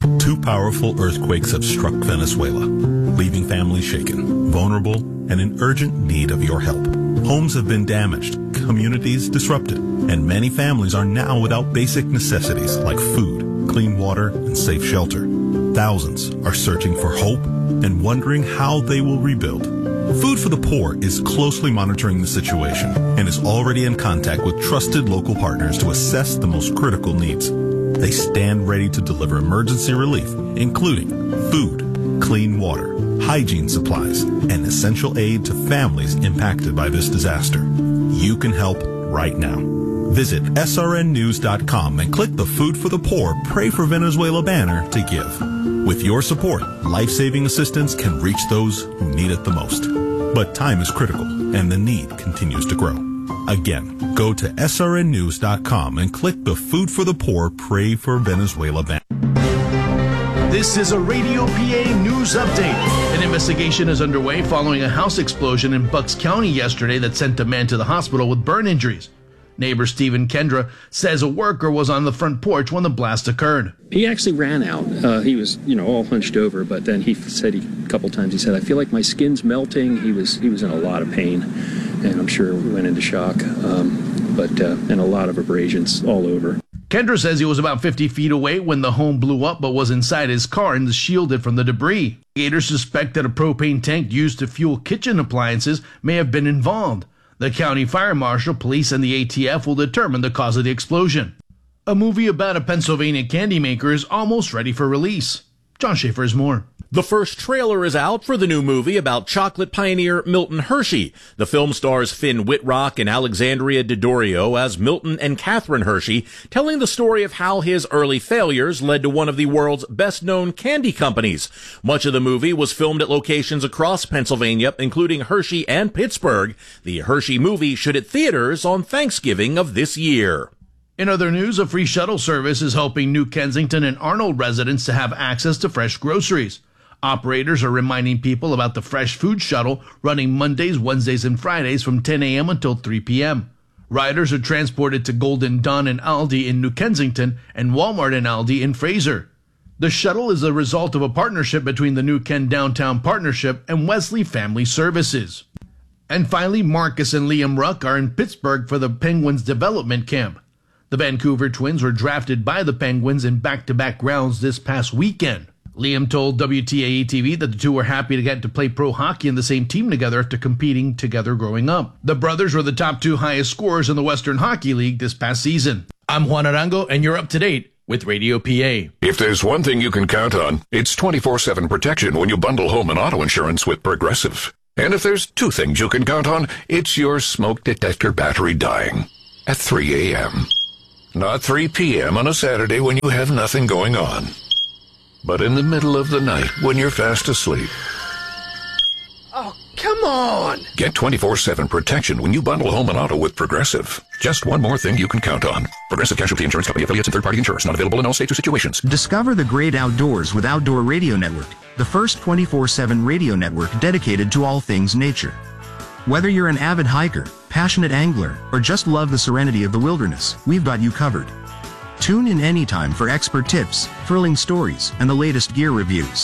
Two powerful earthquakes have struck Venezuela, leaving families shaken, vulnerable, and in urgent need of your help. Homes have been damaged, communities disrupted, and many families are now without basic necessities like food, clean water, and safe shelter. Thousands are searching for hope and wondering how they will rebuild. Food for the Poor is closely monitoring the situation and is already in contact with trusted local partners to assess the most critical needs. They stand ready to deliver emergency relief, including food, clean water, hygiene supplies, and essential aid to families impacted by this disaster. You can help right now. Visit srnnews.com and click the Food for the Poor Pray for Venezuela banner to give. With your support, life-saving assistance can reach those who need it the most. But time is critical, and the need continues to grow. Again, go to srnnews.com and click the Food for the Poor Pray for Venezuela banner. This is a Radio PA news update. An investigation is underway following a house explosion in Bucks County yesterday that sent a man to the hospital with burn injuries. Neighbor Stephen Kendra says a worker was on the front porch when the blast occurred. He actually ran out. He was, all hunched over, but then he said a couple times, he said, I feel like my skin's melting. He was in a lot of pain, and I'm sure we went into shock, and a lot of abrasions all over. Kendra says he was about 50 feet away when the home blew up, but was inside his car and is shielded from the debris. Investigators suspect that a propane tank used to fuel kitchen appliances may have been involved. The county fire marshal, police, and the ATF will determine the cause of the explosion. A movie about a Pennsylvania candy maker is almost ready for release. John Schaefer has more. The first trailer is out for the new movie about chocolate pioneer Milton Hershey. The film stars Finn Wittrock and Alexandria Daddario as Milton and Catherine Hershey, telling the story of how his early failures led to one of the world's best-known candy companies. Much of the movie was filmed at locations across Pennsylvania, including Hershey and Pittsburgh. The Hershey movie should hit theaters on Thanksgiving of this year. In other news, a free shuttle service is helping New Kensington and Arnold residents to have access to fresh groceries. Operators are reminding people about the Fresh Food Shuttle running Mondays, Wednesdays, and Fridays from 10 a.m. until 3 p.m. Riders are transported to Golden Dawn and Aldi in New Kensington and Walmart and Aldi in Fraser. The shuttle is a result of a partnership between the New Ken Downtown Partnership and Wesley Family Services. And finally, Marcus and Liam Ruck are in Pittsburgh for the Penguins development camp. The Vancouver Twins were drafted by the Penguins in back-to-back rounds this past weekend. Liam told WTAE-TV that the two were happy to get to play pro hockey in the same team together after competing together growing up. The brothers were the top two highest scorers in the Western Hockey League this past season. I'm Juan Arango, and you're up to date with Radio PA. If there's one thing you can count on, it's 24/7 protection when you bundle home and auto insurance with Progressive. And if there's two things you can count on, it's your smoke detector battery dying at 3 a.m. Not 3 p.m. on a Saturday when you have nothing going on, but in the middle of the night when you're fast asleep. Oh, come on! Get 24/7 protection when you bundle home and auto with Progressive. Just one more thing you can count on. Progressive Casualty Insurance Company, affiliates, and third-party insurers. Not available in all states or situations. Discover the great outdoors with Outdoor Radio Network, the first 24/7 radio network dedicated to all things nature. Whether you're an avid hiker, passionate angler, or just love the serenity of the wilderness, we've got you covered. Tune in anytime for expert tips, thrilling stories, and the latest gear reviews.